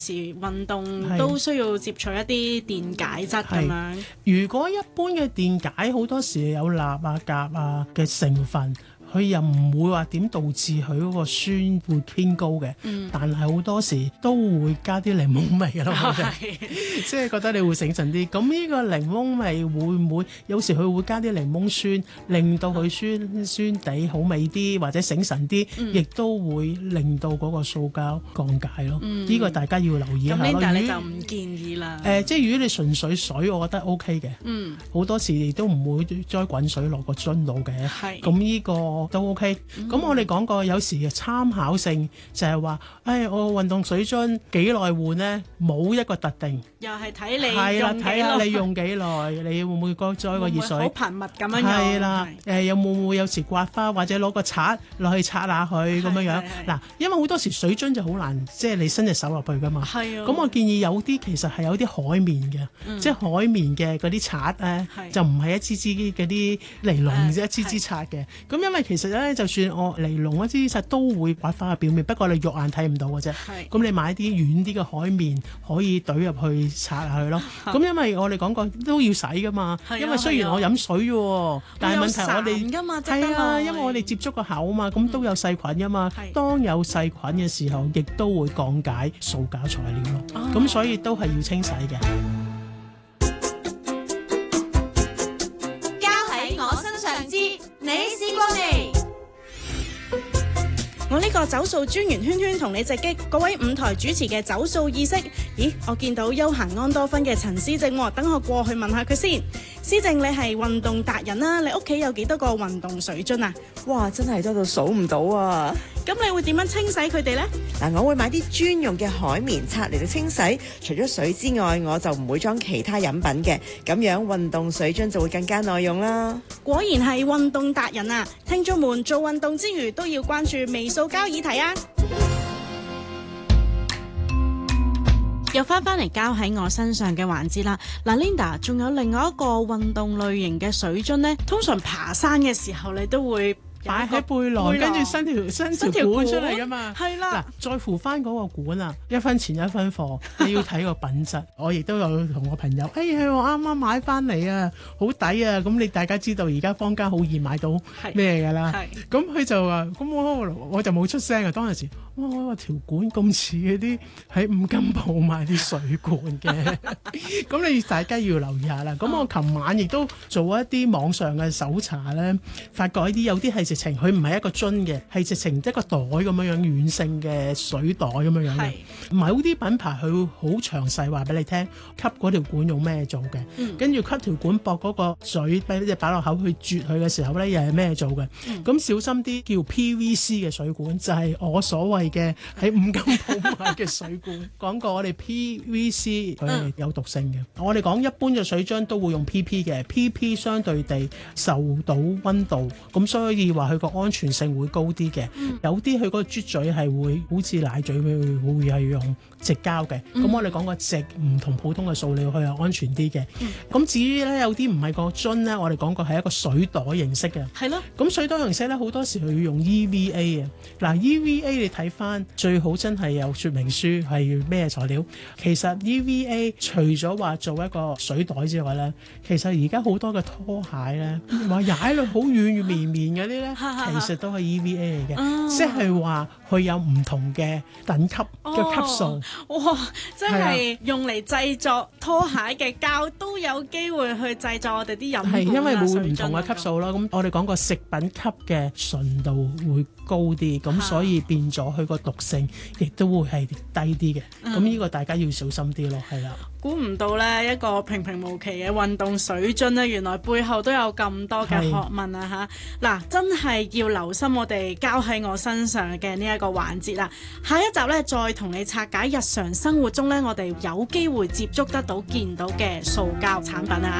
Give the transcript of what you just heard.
時運動都需要攝取一啲電解質咁樣。 如果一般嘅電解好多時有鈉啊、鉀啊嘅成分。佢又唔會話點導致佢嗰個酸會偏高嘅，但係好多時都會加啲檸檬味咯，即係覺得你會醒神啲。咁呢個檸檬味會唔會有時佢會加啲檸檬酸，令到佢酸酸地好味啲，或者醒神啲，亦都會令到嗰個塑膠降解咯。呢個大家要留意一下咯。 但你就唔建議啦。 即係如果你純粹水，我覺得 OK 嘅。好多時亦都唔會再滾水落個樽度嘅。咁呢個都 OK，咁我哋講過有時嘅參考性就係話，我運動水樽幾耐換呢？冇一個特定， 又係睇你係啦，睇下你用幾耐，你會唔會再個熱水好頻密咁樣用？ 係啦，有冇有時刮花或者攞個刷落去刷下佢咁樣樣？嗱，因為好多時水樽就好難，即係你伸隻手入去噶嘛。係啊。咁我建議有啲其實係有啲海綿嘅，即係海綿嘅嗰啲刷咧，就唔係一支支嗰啲尼龍一支支刷嘅。咁因為其實咧，就算我尼龍一支刷都會刮花嘅表面，不過你肉眼睇唔到嘅啫。咁你買啲軟啲嘅海綿可以懟入去刷下佢咯。咁因為我哋講過都要洗噶嘛，因為雖然我飲水喎，但係問題我哋係啊，因為我哋接觸個口啊嘛，咁都有細菌噶嘛。當有細菌嘅時候，亦都會降解塑膠材料咯。咁所以都係要清洗嘅。 交喺我身上知，你試過未？ 我呢個走數專員圈圈同你直擊各位5台主持嘅走數意識。咦，我見到休閒安多芬嘅陳思正喎，等我過去問下佢先。思正，你係運動達人啦，你屋企有幾多個運動水樽啊？ 哇，真係多到數唔到啊！ 咁你會點樣清洗佢哋呢？ 嗱，我會買啲專用嘅海綿刷嚟到清洗，除咗水之外，我就唔會裝其他飲品嘅，咁樣運動水樽就會更加耐用啦。 果然係運動達人啊！聽眾們做運動之餘都要關注微塑膠議題啊！又翻嚟交喺我身上嘅環節啦。嗱 ，Linda， 仲有另外一個運動類型嘅水樽呢，通常爬山嘅時候你都會擺喺背囊，跟住伸條管出嚟噶嘛。 係啦， 嗱，再扶翻嗰個管啊，一分錢一分貨，你要睇個品質。我亦都有同我朋友，我啱啱買翻嚟啊，好抵啊！咁你大家知道而家坊間好易買到咩㗎啦？咁佢就話，咁我就冇出聲啊。當陣時，哇，條管咁似嗰啲喺五金鋪買啲水管嘅，咁你大家要留意下啦。咁我琴晚亦都做一啲網上嘅搜查咧，發覺有啲係直情佢唔係一個樽嘅，係直情一個袋咁樣樣軟性嘅水袋咁樣樣嘅。某啲品牌佢會好詳細話俾你聽，吸嗰條管用咩做嘅，跟住吸條管駁嗰個水俾隻擺落口去啜佢嘅時候咧，又係咩做嘅。咁小心啲，叫 PVC 嘅水管，就係我所謂嘅喺五金鋪買嘅水管。講過我哋 PVC 佢係有毒性嘅。我哋講一般嘅水樽都會用 PP 嘅，PP 相對地受到溫度，咁所以話佢個安全性會高啲嘅。有啲佢嗰個啜嘴係會好似奶嘴，會係用矽膠嘅。咁我哋講個矽唔同普通嘅塑料，佢係安全啲嘅。咁至於咧有啲唔係個樽咧，我哋講過係一個水袋形式嘅。係咯。咁水袋形式咧好多時佢要用 EVA 啊。嗱 EVA 你睇翻最好真係有說明書係咩材料。其實 EVA 除咗話做一個水袋之外咧，其實而家好多嘅拖鞋咧，話踩落好軟綿綿嗰啲咧，其實都係 EVA 嚟嘅，即係話佢有唔同嘅等級嘅級數。 哇！即係用嚟製作拖鞋嘅膠都有機會去製作我哋啲飲品， 因為會唔同嘅級數啦。咁我哋講個食品級嘅純度會高啲，咁所以變咗佢個毒性亦都會係低啲嘅。咁呢個大家要小心啲咯，係啦。 估唔到呢一個平平無奇嘅運動水樽呢，原來背後都有咁多嘅學問啊！嚇，嗱，真係要留心我哋交喺我身上嘅呢一個環節啦。下一集呢，再同你拆解日常生活中呢，我哋有機會接觸得到、見到嘅塑膠產品啊！